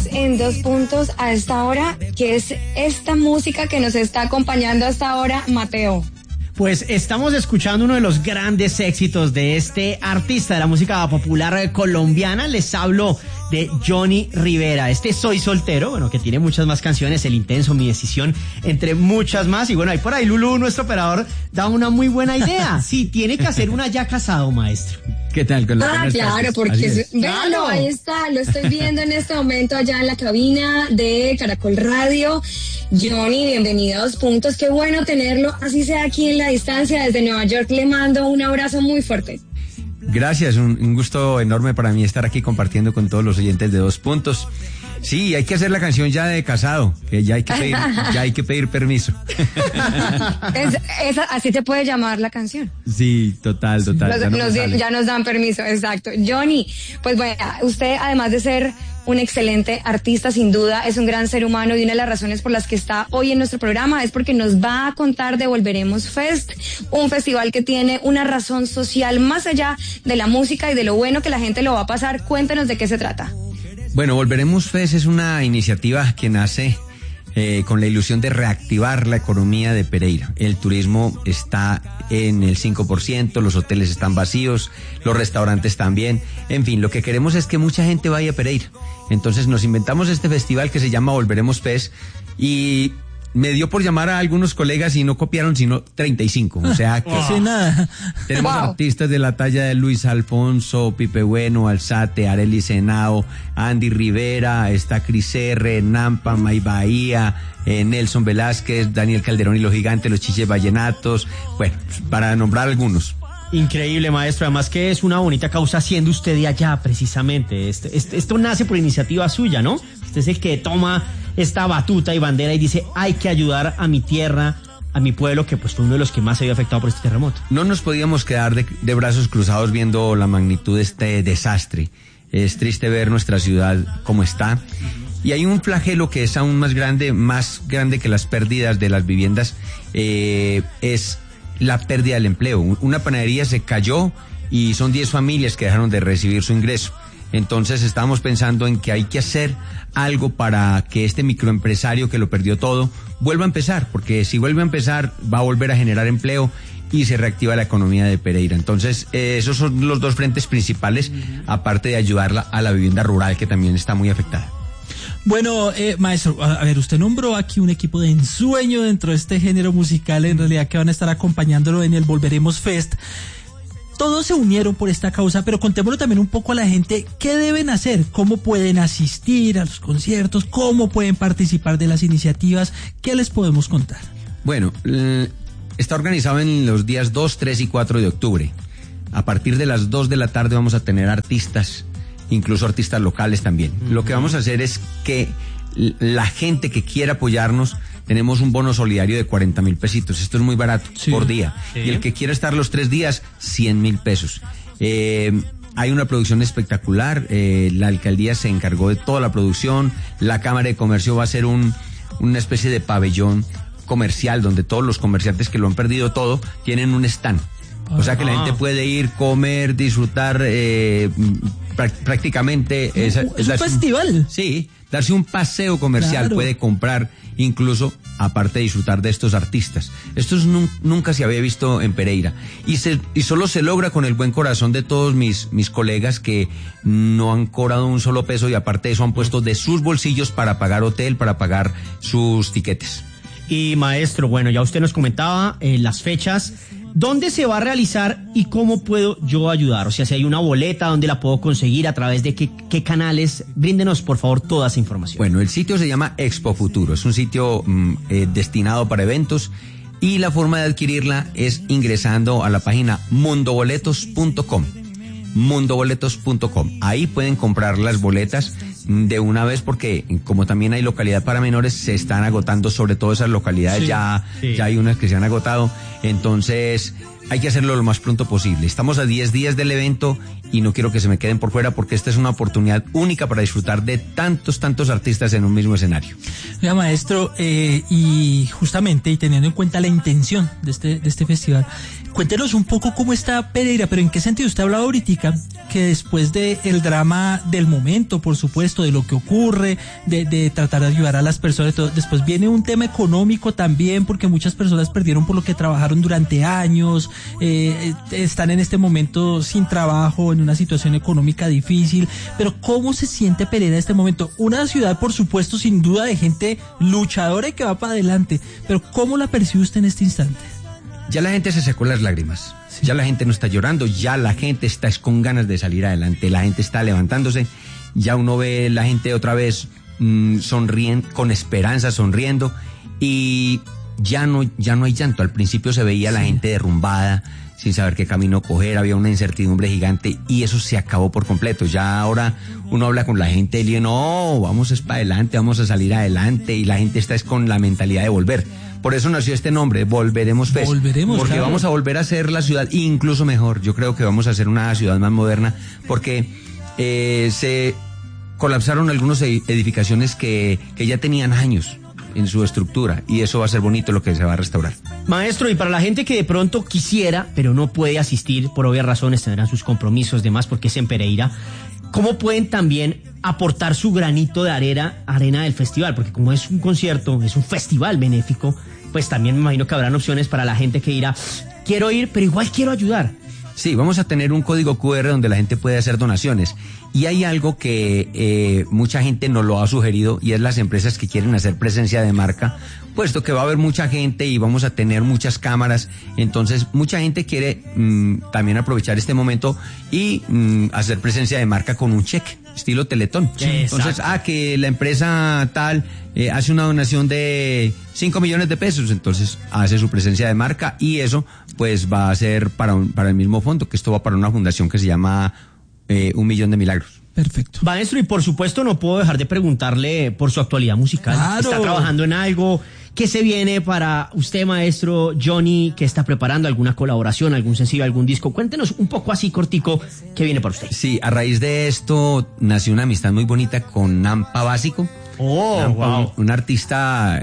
en Dos Puntos a esta hora, que es esta música que nos está acompañando hasta ahora, Mateo. Pues estamos escuchando uno de los grandes éxitos de este artista de la música popular colombiana. Les hablo de Johnny Rivera. Soy Soltero, bueno, que tiene muchas más canciones, El Intenso, Mi Decisión, entre muchas más. Y bueno, ahí por ahí Lulú, nuestro operador, da una muy buena idea. Sí, tiene que hacer una ya casado, maestro. ¿Qué tal con la claro, porque véanlo, ahí está, lo estoy viendo en este momento allá en la cabina de Caracol Radio. Johnny, bienvenido a Dos Puntos, qué bueno tenerlo, así sea aquí en la distancia desde Nueva York. Le mando un abrazo muy fuerte. Gracias, un gusto enorme para mí estar aquí compartiendo con todos los oyentes de Dos Puntos. Sí, hay que hacer la canción ya de casado, que ya hay que pedir permiso. Así se puede llamar la canción. Sí, total. Ya nos dan permiso, exacto. Johnny, pues bueno, usted además de ser un excelente artista, sin duda, es un gran ser humano, y una de las razones por las que está hoy en nuestro programa es porque nos va a contar de Volveremos Fest, un festival que tiene una razón social más allá de la música y de lo bueno que la gente lo va a pasar. Cuéntenos de qué se trata. Bueno, Volveremos Fest es una iniciativa que nace con la ilusión de reactivar la economía de Pereira. El turismo está en el 5%, los hoteles están vacíos, los restaurantes también. En fin, lo que queremos es que mucha gente vaya a Pereira. Entonces nos inventamos este festival que se llama Volveremos Fest, y me dio por llamar a algunos colegas y no copiaron sino 35. O sea que tenemos artistas de la talla de Luis Alfonso, Pipe Bueno, Alzate, Arely Senao, Andy Rivera, está Cris R, Nampa, May Bahía, Nelson Velázquez, Daniel Calderón y los Gigantes, los Chiches Vallenatos, bueno, para nombrar algunos. Increíble, maestro, además que es una bonita causa siendo usted de allá, precisamente. Esto nace por iniciativa suya, ¿no? Usted es el que toma esta batuta y bandera y dice, hay que ayudar a mi tierra, a mi pueblo, que pues fue uno de los que más se había afectado por este terremoto. No nos podíamos quedar de brazos cruzados viendo la magnitud de este desastre. Es triste ver nuestra ciudad como está. Y hay un flagelo que es aún más grande que las pérdidas de las viviendas, es la pérdida del empleo. Una panadería se cayó y son 10 familias que dejaron de recibir su ingreso. Entonces estábamos pensando en que hay que hacer algo para que este microempresario que lo perdió todo vuelva a empezar, porque si vuelve a empezar va a volver a generar empleo y se reactiva la economía de Pereira. Entonces esos son los dos frentes principales, aparte de ayudarla a la vivienda rural, que también está muy afectada. Bueno, maestro, a ver, usted nombró aquí un equipo de ensueño dentro de este género musical, en realidad, que van a estar acompañándolo en el Volveremos Fest. Todos se unieron por esta causa, pero contémoslo también un poco a la gente. ¿Qué deben hacer? ¿Cómo pueden asistir a los conciertos? ¿Cómo pueden participar de las iniciativas? ¿Qué les podemos contar? Bueno, está organizado en los días 2, 3 y 4 de octubre. A partir de las 2 de la tarde vamos a tener artistas, incluso artistas locales también. Lo que vamos a hacer es que la gente que quiera apoyarnos, tenemos un bono solidario de 40,000 pesitos. Esto es muy barato, por día. Sí. Y el que quiera estar los 3 días, 100,000 pesos. Hay una producción espectacular. La alcaldía se encargó de toda la producción. La Cámara de Comercio va a ser una especie de pabellón comercial donde todos los comerciantes que lo han perdido todo tienen un stand. O sea que la gente puede ir, comer, disfrutar, prácticamente. Es un festival. Sí, darse un paseo comercial, claro. Puede comprar, incluso, aparte de disfrutar de estos artistas. Esto nunca se había visto en Pereira. Y solo se logra con el buen corazón de todos mis colegas, que no han cobrado un solo peso, y aparte de eso han puesto de sus bolsillos para pagar hotel, para pagar sus tiquetes. Y maestro, bueno, ya usted nos comentaba las fechas. ¿Dónde se va a realizar y cómo puedo yo ayudar? O sea, si hay una boleta, ¿dónde la puedo conseguir? ¿A través de qué canales? Bríndenos, por favor, toda esa información. Bueno, el sitio se llama Expo Futuro. Es un sitio destinado para eventos, y la forma de adquirirla es ingresando a la página mundoboletos.com. mundoboletos.com. Ahí pueden comprar las boletas de una vez, porque como también hay localidad para menores, se están agotando, sobre todo esas localidades. Sí, ya hay unas que se han agotado. Entonces hay que hacerlo lo más pronto posible. Estamos a 10 días del evento y no quiero que se me queden por fuera porque esta es una oportunidad única para disfrutar de tantos artistas en un mismo escenario. Oiga, maestro, y justamente, y teniendo en cuenta la intención de este festival, cuéntenos un poco cómo está Pereira, pero en qué sentido. Usted hablaba ahorita que después del drama del momento, por supuesto, de lo que ocurre, de tratar de ayudar a las personas, todo, después viene un tema económico también, porque muchas personas perdieron por lo que trabajaron durante años, están en este momento sin trabajo, en una situación económica difícil, pero ¿cómo se siente Pereira en este momento? Una ciudad, por supuesto, sin duda de gente luchadora y que va para adelante, pero ¿cómo la percibe usted en este instante? Ya la gente se secó las lágrimas, sí. Ya la gente no está llorando, ya la gente está con ganas de salir adelante, la gente está levantándose, ya uno ve la gente otra vez sonriendo, con esperanza, sonriendo, y ya no hay llanto. Al principio se veía la gente derrumbada, sin saber qué camino coger, había una incertidumbre gigante y eso se acabó por completo. Ya ahora uno habla con la gente y dice, no, vamos para adelante, vamos a salir adelante, y la gente está con la mentalidad de volver. Por eso nació este nombre, Volveremos Fest. Porque claro, vamos a volver a ser la ciudad incluso mejor. Yo creo que vamos a ser una ciudad más moderna porque se colapsaron algunas edificaciones que ya tenían años en su estructura, y eso va a ser bonito lo que se va a restaurar. Maestro, y para la gente que de pronto quisiera, pero no puede asistir por obvias razones, tendrán sus compromisos, demás, porque es en Pereira, ¿cómo pueden también aportar su granito de arena del festival? Porque como es un concierto, es un festival benéfico, pues también me imagino que habrán opciones para la gente que dirá, quiero ir, pero igual quiero ayudar. Sí, vamos a tener un código QR donde la gente puede hacer donaciones. Y hay algo que mucha gente nos lo ha sugerido, y es las empresas que quieren hacer presencia de marca, puesto que va a haber mucha gente y vamos a tener muchas cámaras. Entonces, mucha gente quiere también aprovechar este momento y hacer presencia de marca con un cheque, estilo Teletón. Sí, entonces, que la empresa tal hace una donación de 5 millones de pesos, entonces hace su presencia de marca, y eso pues va a ser para el mismo fondo, que esto va para una fundación que se llama 1 Millón de Milagros. Perfecto. Maestro, y por supuesto no puedo dejar de preguntarle por su actualidad musical. Claro. ¿Está trabajando en algo? ¿Qué se viene para usted, maestro Johnny? ¿Qué está preparando? ¿Alguna colaboración, algún sencillo, algún disco? Cuéntenos un poco así cortico qué viene para usted. Sí, a raíz de esto nació una amistad muy bonita con Nampa Básico. Oh, Nampa, wow. un artista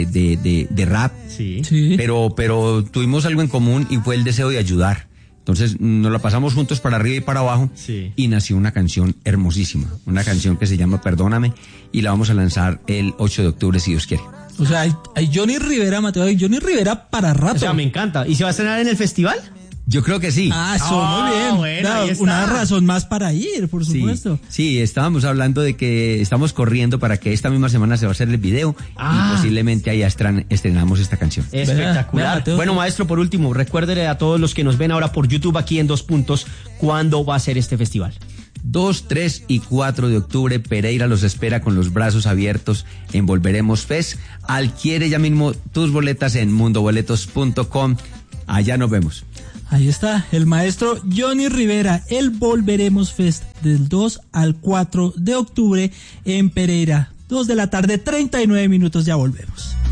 de rap. Sí. Sí. Pero tuvimos algo en común y fue el deseo de ayudar. Entonces nos la pasamos juntos para arriba y para abajo, sí, y nació una canción hermosísima, una canción que se llama Perdóname, y la vamos a lanzar el 8 de octubre si Dios quiere. O sea, hay Johnny Rivera, Mateo, hay Johnny Rivera para rato. O sea, me encanta. ¿Y se va a estrenar en el festival? Yo creo que sí. Eso, muy bien. Bueno, Claro, ahí está. una razón más para ir, por supuesto. Sí, estábamos hablando de que estamos corriendo para que esta misma semana se va a hacer el video y posiblemente ahí estrenamos esta canción. Espectacular. Vea, Mateo. Bueno, maestro, por último, recuérdele a todos los que nos ven ahora por YouTube aquí en 2 Puntos, ¿cuándo va a ser este festival? 2, 3 y 4 de octubre, Pereira los espera con los brazos abiertos en Volveremos Fest. Adquiere ya mismo tus boletas en mundoboletos.com. Allá nos vemos. Ahí está, el maestro Johnny Rivera, el Volveremos Fest del 2 al 4 de octubre en Pereira. 2 de la tarde, 39 minutos, ya volvemos.